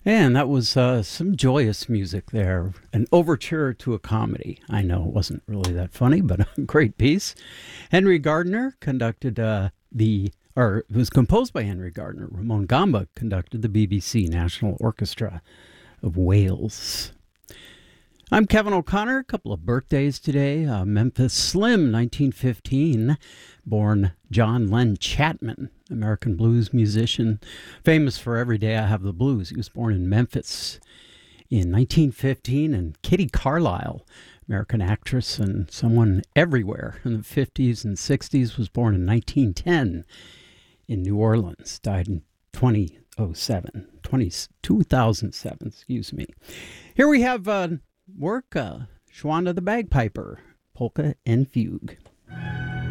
And that was some joyous music there. An overture to a comedy. I know it wasn't really that funny, but a great piece. Henry Gardner conducted it was composed by Henry Gardner. Ramon Gamba conducted the BBC National Orchestra of Wales. I'm Kevin O'Connor. A couple of birthdays today. Memphis Slim, 1915, born John Len Chapman, American blues musician, famous for Every Day I Have the Blues. He was born in Memphis in 1915, and Kitty Carlisle, American actress and someone everywhere in the 50s and 60s, was born in 1910 in New Orleans, died in 2007, excuse me. Here we have work, Shwanda the Bagpiper, Polka and Fugue.